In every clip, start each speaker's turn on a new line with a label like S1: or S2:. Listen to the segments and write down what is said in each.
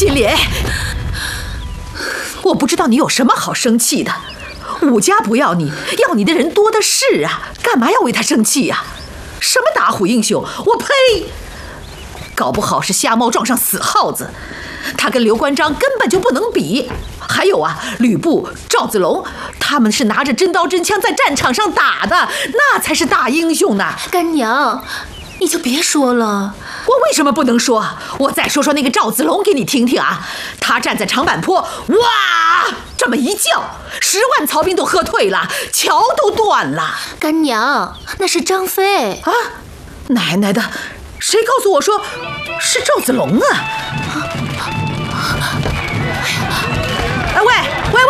S1: 金莲，我不知道你有什么好生气的。武家不要你，要你的人多的是啊，干嘛要为他生气呀？什么打虎英雄，我呸！搞不好是瞎猫撞上死耗子，他跟刘关张根本就不能比。还有啊，吕布、赵子龙，他们是拿着真刀真枪在战场上打的，那才是大英雄呢。
S2: 干娘，你就别说了。
S1: 我为什么不能说？我再说说那个赵子龙给你听听啊！他站在长坂坡，哇，这么一叫，10万曹兵都喝退了，桥都断了。
S2: 干娘，那是张飞
S1: 啊！奶奶的，谁告诉我说是赵子龙啊？哎喂！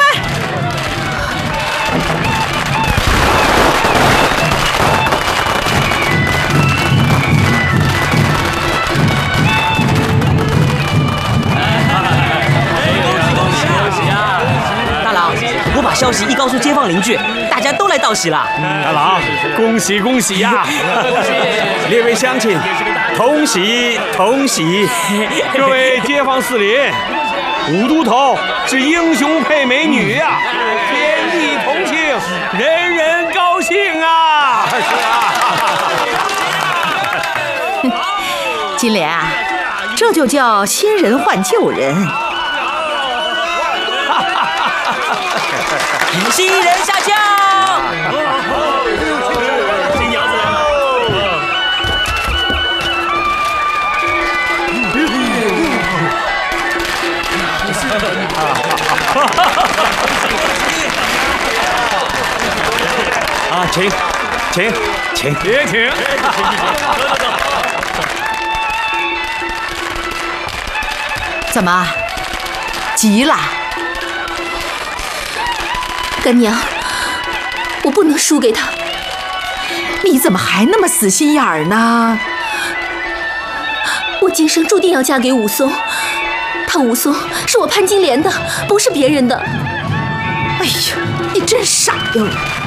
S3: 我把消息一告诉街坊邻居，大家都来道喜了。
S4: 大郎，恭喜恭喜呀！列位乡亲，同喜同喜！各位街坊四邻，武都头是英雄配美女呀，天地同庆，人人高兴啊！是啊。
S1: 金莲啊，这就叫新人换旧人。
S3: 新人下轿！
S4: 新娘子来啊，请，别请。
S1: 怎么，急了？
S2: 干娘，我不能输给他。
S1: 你怎么还那么死心眼儿呢？
S2: 我今生注定要嫁给武松，他武松是我潘金莲的，不是别人的。
S1: 哎呀，你真傻呀！